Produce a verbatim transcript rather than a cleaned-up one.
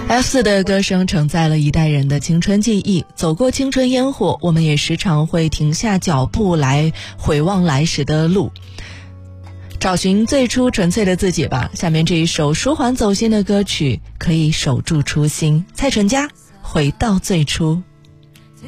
F 四 的歌声承载了一代人的青春记忆，走过青春烟火，我们也时常会停下脚步来回望来时的路，找寻最初纯粹的自己吧。下面这一首舒缓走心的歌曲，可以守住初心。蔡淳佳，回到最初。